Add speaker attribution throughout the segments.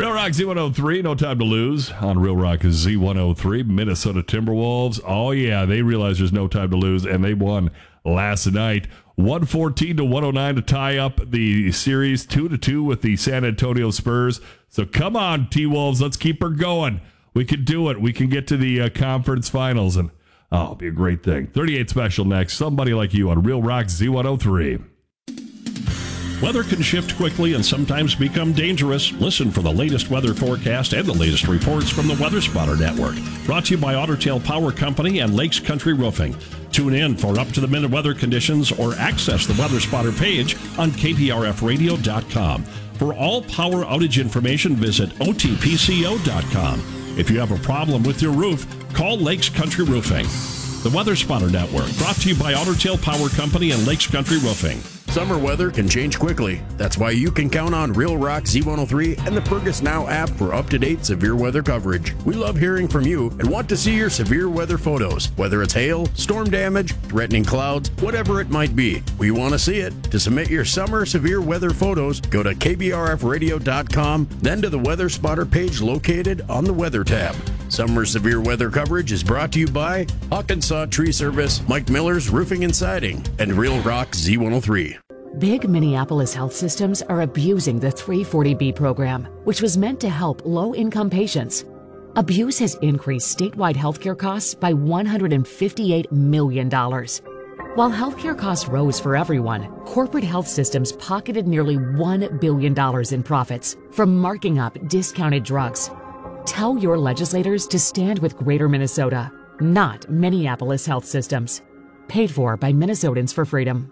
Speaker 1: Real Rock Z103, no time to lose on Real Rock Z103. Minnesota Timberwolves. Oh, yeah, they realize there's no time to lose, and they won last night. 114-109 to tie up the series, 2-2 with the San Antonio Spurs. So come on, T-Wolves, let's keep her going. We can do it. We can get to the conference finals, and it'll be a great thing. 38 special next. Somebody like you on Real Rock Z103.
Speaker 2: Weather can shift quickly and sometimes become dangerous. Listen for the latest weather forecast and the latest reports from the Weather Spotter Network. Brought to you by Otter Tail Power Company and Lakes Country Roofing. Tune in for up-to-the-minute weather conditions or access the Weather Spotter page on kprfradio.com. For all power outage information, visit otpco.com. If you have a problem with your roof, call Lakes Country Roofing. The Weather Spotter Network, brought to you by Otter Tail Power Company and Lakes Country Roofing.
Speaker 3: Summer weather can change quickly. That's why you can count on Real Rock Z103 and the Fergus Now app for up-to-date severe weather coverage. We love hearing from you and want to see your severe weather photos, whether it's hail, storm damage, threatening clouds, whatever it might be. We want to see it. To submit your summer severe weather photos, go to kbrfradio.com, then to the Weather Spotter page located on the Weather tab. Summer severe weather coverage is brought to you by Hawkinsaw Tree Service, Mike Miller's Roofing and Siding, and Real Rock Z103.
Speaker 4: Big Minneapolis health systems are abusing the 340B program, which was meant to help low-income patients. Abuse has increased statewide healthcare costs by $158 million. While healthcare costs rose for everyone, corporate health systems pocketed nearly $1 billion in profits from marking up discounted drugs. Tell your legislators to stand with Greater Minnesota, not Minneapolis health systems. Paid for by Minnesotans for Freedom.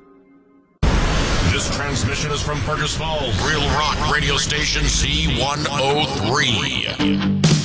Speaker 5: This transmission is from Fergus Falls, Real Rock Radio Station Z103.